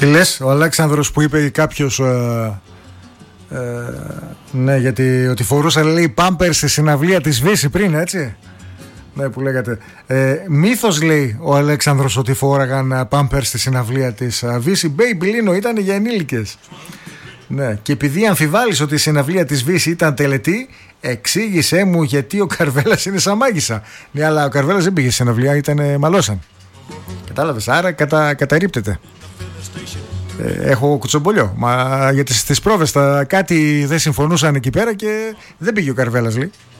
Τι λες, ο Αλέξανδρος που είπε κάποιος ναι, γιατί ότι φορούσα, λέει, πάμπερ στη συναυλία της Βύση πριν, έτσι. Ναι, που λέγατε. Μύθος, λέει ο Αλέξανδρος, ότι φόραγαν πάμπερ στη συναυλία της Βύση. Baby Lino, ήταν για ενήλικες. Ναι, και επειδή αμφιβάλλεις ότι η συναυλία της Βύση ήταν τελετή, εξήγησέ μου γιατί ο Καρβέλας είναι σαν μάγισσα. Ναι, αλλά ο Καρβέλας δεν πήγε στη συναυλία, ήταν μαλώσαν. Κατάλαβες, άρα καταρρίπτεται. Έχω κουτσομπολιό. Γιατί στις πρόβες κάτι δεν συμφωνούσαν εκεί πέρα και δεν πήγε ο Καρβέλας, λέει.